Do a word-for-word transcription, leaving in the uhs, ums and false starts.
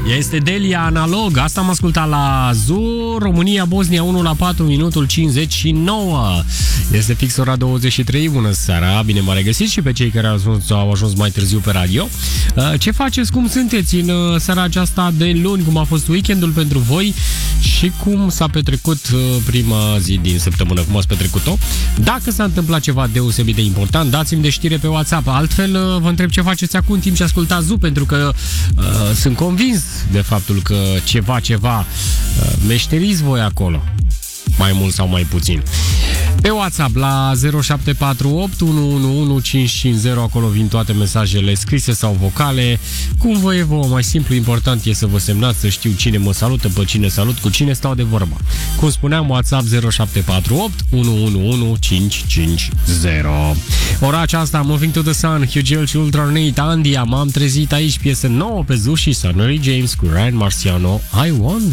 Este Delia Analog. Asta am ascultat la Zoo. România, Bosnia unu la patru, minutul cincizeci și nouă. Este fix ora douăzeci și trei. Bună seara, bine m-a regăsit și pe cei care au ajuns, au ajuns mai târziu pe radio. Ce faceți, cum sunteți în seara aceasta de luni? Cum a fost weekendul pentru voi? Și cum s-a petrecut prima zi din săptămână? Cum ați petrecut-o? Dacă s-a întâmplat ceva deosebit de important, dați-mi de știre pe WhatsApp. Altfel, vă întreb ce faceți acum în timp ce ascultați Zoo, pentru că uh, sunt convins de faptul că ceva, ceva uh, meșteriți voi acolo. Mai mult sau mai puțin. Pe WhatsApp la zero șapte patru opt unu unu unu cinci cinci zero, acolo vin toate mesajele scrise sau vocale. Cum vă e vouă, mai simplu, important e să vă semnați, să știu cine mă salută, pe cine salut, cu cine stau de vorbă. Cum spuneam, WhatsApp zero șapte patru opt unu unu unu cinci cinci zero. Ora aceasta, Moving to the Sun, Hugh Gil și Ultranate, Andia, m-am trezit aici, piesă nouă pe Zoo și Sonny James cu Ryan Marciano, I Wonder.